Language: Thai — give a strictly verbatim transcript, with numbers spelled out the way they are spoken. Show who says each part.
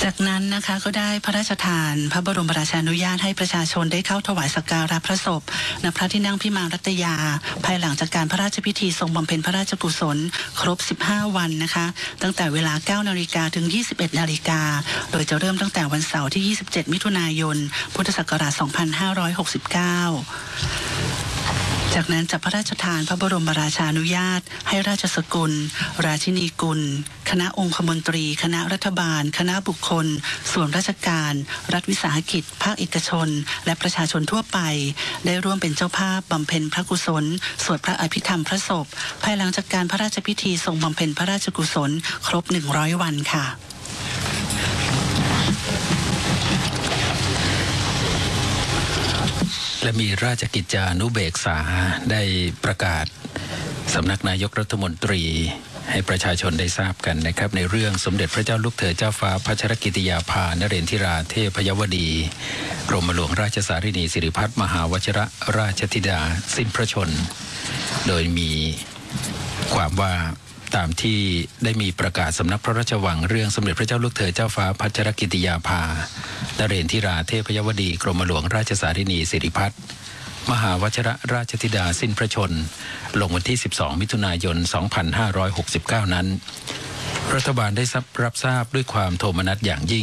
Speaker 1: จากนั้นนะคะก็ได้พระราชทานพระบรมราชานุญาตให้ประชาชนได้เข้าถวายสักการะพระศพณพระที่นั่งพิมานรัตยาภายหลังจากการพระราชพิธีทรงบำเพ็ญพระราชกุศลครบสิบห้าวันนะคะตั้งแต่เวลา เก้านาฬิกา ถึง ยี่สิบเอ็ดนาฬิกาโดยจะเริ่มตั้งแต่วันเสาร์ที่ ยี่สิบเจ็ดมิถุนายนพุทธศักราช สองพันห้าร้อยหกสิบเก้าจากนั้นจะพระราชทานพระบรมราชานุญาตให้ราชสกุลราชินีกุลคณะองคมนตรีคณะรัฐบาลคณะบุคคลส่วนราชการรัฐวิสาหกิจภาคเอกชนและประชาชนทั่วไปได้ร่วมเป็นเจ้าภาพบำเพ็ญพระกุศลสวดพระอภิธรรมพระศพภายหลังจากการพระราชพิธีทรงบำเพ็ญพระราชกุศลครบหนึ่งร้อยวันค่ะ
Speaker 2: และมีราชกิจจานุเบกษาได้ประกาศสำนักนายกรัฐมนตรีให้ประชาชนได้ทราบกันนะครับในเรื่องสมเด็จพระเจ้าลูกเธอเจ้าฟ้าพัชรกิติยาภานเรนทิราเทพยวดีกรมหลวงราชสารินีสิริพัฒน์มหาวชิรราชธิดาสิ้นพระชนโดยมีความว่าตามที่ได้มีประกาศสำนักพระราชวังเรื่องสมเด็จพระเจ้าลูกเธอเจ้าฟ้าพัชรกิติยาภานเรนทิราเทพยวดีกรมหลวงราชสารินีสิริพัฒน์มหาวชิรราชธิดาสิ้นพระชนลงวันที่สิบสองมิถุนายนสองพันห้าร้อยหกสิบเก้านั้นรัฐบาลได้รับทราบด้วยความโทมนัสอย่างยิ่ง